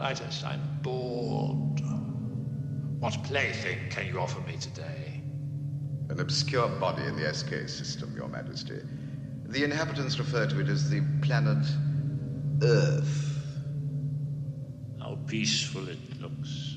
Arthritis, I'm bored. What plaything can you offer me today? An obscure body in the SK system, Your Majesty. The inhabitants refer to it as the planet Earth. How peaceful it looks.